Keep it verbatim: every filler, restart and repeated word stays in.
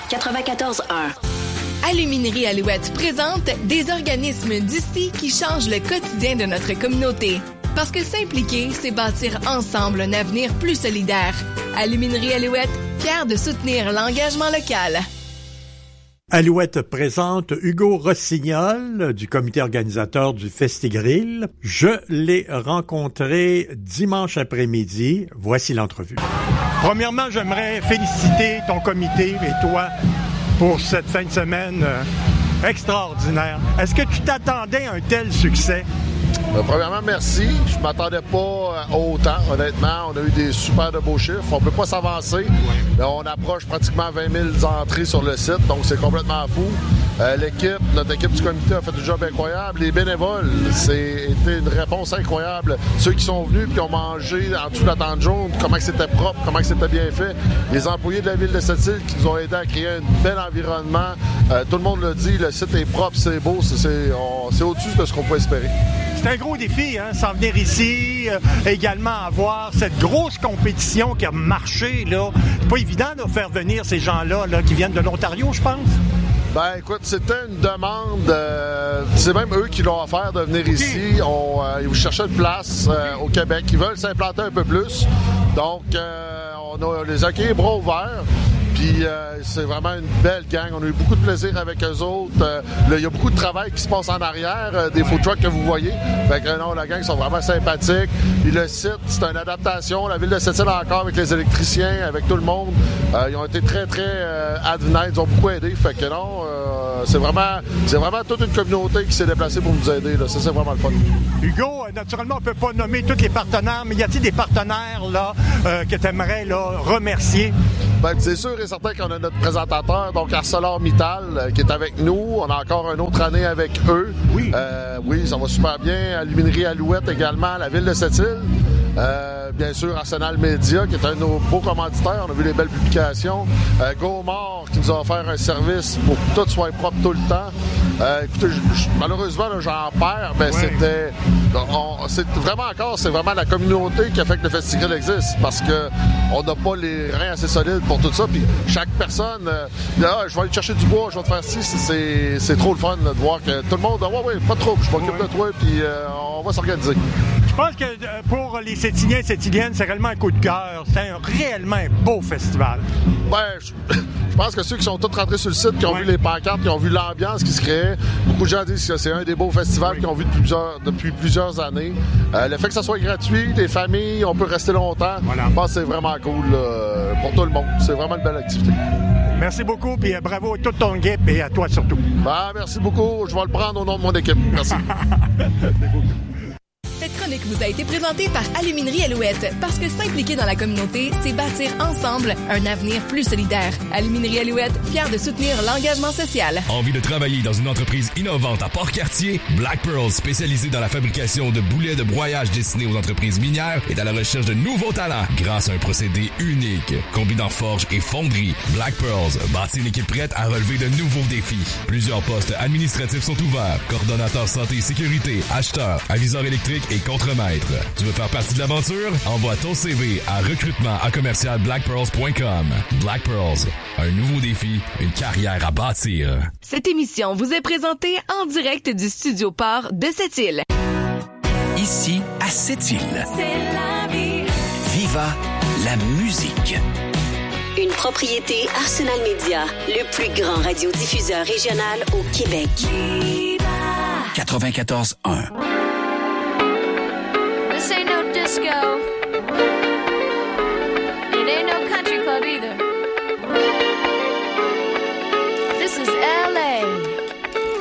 quatre-vingt-quatorze un. Aluminerie Alouette présente des organismes d'ici qui changent le quotidien de notre communauté. Parce que s'impliquer, c'est bâtir ensemble un avenir plus solidaire. Aluminerie Alouette, fière de soutenir l'engagement local. Alouette présente Hugo Rossignol du comité organisateur du Festigrill. Je l'ai rencontré dimanche après-midi. Voici l'entrevue. Premièrement, j'aimerais féliciter ton comité et toi pour cette fin de semaine euh, extraordinaire. Est-ce que tu t'attendais à un tel succès? Euh, premièrement, merci. Je m'attendais pas autant, honnêtement. On a eu des super de beaux chiffres. On peut pas s'avancer. Ouais. On approche pratiquement vingt mille entrées sur le site, donc c'est complètement fou. Euh, l'équipe, notre équipe du comité a fait un job incroyable. Les bénévoles, c'est été une réponse incroyable. Ceux qui sont venus et qui ont mangé en dessous de la tente jaune, comment c'était propre, comment c'était bien fait. Les employés de la ville de Sept-Îles qui nous ont aidés à créer un bel environnement. Euh, tout le monde l'a dit, le site est propre, c'est beau, c'est, c'est, on, c'est au-dessus de ce qu'on peut espérer. C'est un gros défi, hein, s'en venir ici, euh, également avoir cette grosse compétition qui a marché, là. C'est pas évident de faire venir ces gens-là, là, qui viennent de l'Ontario, je pense. Ben écoute, c'était une demande, euh, c'est même eux qui l'ont offert de venir ici. On, euh, ils cherchaient une place euh, au Québec. Ils veulent s'implanter un peu plus. Donc, euh, on a les accueillis bras ouverts. Puis euh, c'est vraiment une belle gang. On a eu beaucoup de plaisir avec eux autres. Euh, il y a beaucoup de travail qui se passe en arrière, euh, des food trucks que vous voyez. Fait que non, la gang sont vraiment sympathiques. Puis le site, c'est une adaptation. La ville de Sept-Îles encore avec les électriciens, avec tout le monde. Euh, ils ont été très, très euh, advenants. Ils ont beaucoup aidé. Fait que non, euh, c'est vraiment c'est vraiment toute une communauté qui s'est déplacée pour nous aider. Là. Ça, c'est vraiment le fun. Hugo, naturellement, on ne peut pas nommer tous les partenaires, mais y a-t-il des partenaires là euh, que tu aimerais là, remercier? Ben, c'est sûr et certain qu'on a notre présentateur, donc ArcelorMittal, euh, qui est avec nous. On a encore une autre année avec eux. Oui. Euh, oui, ça va super bien. Aluminerie Alouette également, la ville de Sept-Îles. Euh, bien sûr, Arsenal Media, qui est un de nos beaux commanditaires. On a vu les belles publications. Euh, Gaumont, qui nous a offert un service pour que tout soit propre tout le temps. Euh, écoutez, j- j- malheureusement, là, j'en perds, mais ouais. c'était... On, c'est vraiment encore, c'est vraiment la communauté qui a fait que le Festigrill existe, parce que on n'a pas les reins assez solides pour tout ça. Puis chaque personne, euh, ah, je vais aller chercher du bois, je vais te faire ci. C'est, c'est, c'est trop le fun là, de voir que tout le monde, ouais, ouais, pas trop, je m'occupe ouais. de toi, puis euh, on va s'organiser. Je pense que euh, pour les Sétiliens et Sétiliennes, c'est réellement un coup de cœur. C'est un, réellement un beau festival. Ben, je, je pense que ceux qui sont tous rentrés sur le site, qui ont ouais. vu les pancartes, qui ont vu l'ambiance qui se crée, beaucoup de gens disent que c'est un des beaux festivals oui. qu'ils ont vu depuis plusieurs, depuis plusieurs années. Euh, le fait que ça soit gratuit, les familles, on peut rester longtemps, voilà. Je pense que c'est vraiment cool là, pour tout le monde. C'est vraiment une belle activité. Merci beaucoup, puis bravo à toute ton équipe et à toi surtout. Ben, merci beaucoup. Je vais le prendre au nom de mon équipe. Merci. Cette chronique vous a été présentée par Aluminerie Alouette, parce que s'impliquer dans la communauté, c'est bâtir ensemble un avenir plus solidaire. Aluminerie Alouette, fière de soutenir l'engagement social. Envie de travailler dans une entreprise innovante à Port-Cartier? Black Pearl, spécialisée dans la fabrication de boulets de broyage destinés aux entreprises minières, est à la recherche de nouveaux talents grâce à un procédé unique. Combinant forge et fonderie, Black Pearls bâtit une équipe prête à relever de nouveaux défis. Plusieurs postes administratifs sont ouverts. Coordonnateur santé et sécurité, acheteur, aviseur électrique et contremaître. Tu veux faire partie de l'aventure? Envoie ton C V à recrutement à commercial black pearls point com. Black Pearls, un nouveau défi, une carrière à bâtir. Cette émission vous est présentée en direct du Studio Port de Sept-Îles. Ici, à Sept-Îles. C'est la vie. Viva la musique. Une propriété Arsenal Media, le plus grand radiodiffuseur régional au Québec. Viva. quatre-vingt-quatorze un.